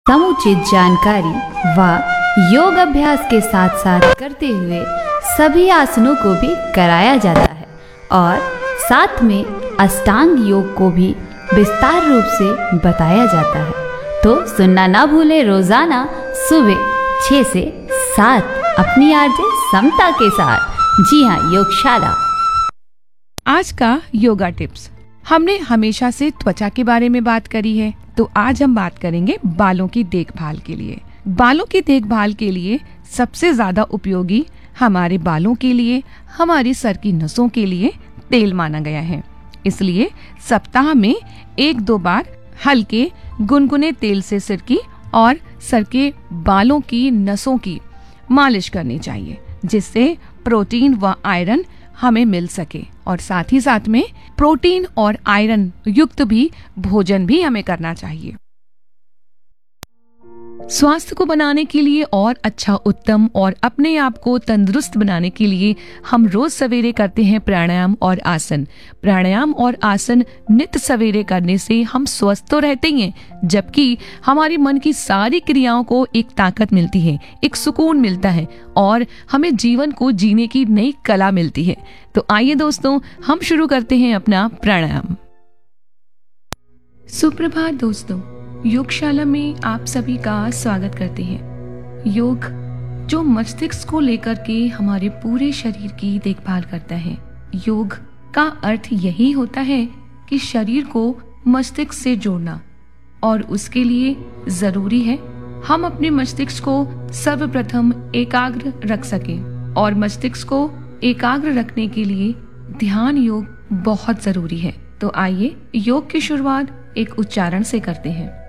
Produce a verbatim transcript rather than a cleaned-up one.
समुचित जानकारी व योग अभ्यास के साथ साथ करते हुए सभी आसनों को भी कराया जाता है और साथ में अष्टांग योग को भी विस्तार रूप से बताया जाता है। तो सुनना ना भूलें रोजाना सुबह छः से सात अपनी आरजे समता के साथ। जी हाँ, योगशाला। आज का योगा टिप्स। हमने हमेशा से त्वचा के बारे में बात करी है, तो आज हम बात करेंगे बालों की देखभाल के लिए। बालों की देखभाल के लिए सबसे ज्यादा उपयोगी हमारे बालों के लिए, हमारी सर की नसों के लिए तेल माना गया है। इसलिए सप्ताह में एक दो बार हल्के गुनगुने तेल से सिर की और सर के बालों की नसों की मालिश करनी चाहिए, जिससे प्रोटीन व आयरन हमें मिल सके और साथ ही साथ में प्रोटीन और आयरन युक्त भी भोजन भी हमें करना चाहिए। स्वास्थ्य को बनाने के लिए और अच्छा, उत्तम और अपने आप को तंदुरुस्त बनाने के लिए हम रोज सवेरे करते हैं प्राणायाम और आसन। प्राणायाम और आसन नित्य सवेरे करने से हम स्वस्थ तो रहते ही हैं, जबकि हमारी मन की सारी क्रियाओं को एक ताकत मिलती है, एक सुकून मिलता है और हमें जीवन को जीने की नई कला मिलती है। तो आइए दोस्तों, हम शुरू करते हैं अपना प्राणायाम। सुप्रभात दोस्तों, योगशाला में आप सभी का स्वागत करते हैं। योग जो मस्तिष्क को लेकर के हमारे पूरे शरीर की देखभाल करता है। योग का अर्थ यही होता है कि शरीर को मस्तिष्क से जोड़ना, और उसके लिए जरूरी है हम अपने मस्तिष्क को सर्वप्रथम एकाग्र रख सकें, और मस्तिष्क को एकाग्र रखने के लिए ध्यान योग बहुत जरूरी है। तो आइए योग की शुरुआत एक उच्चारण से करते हैं।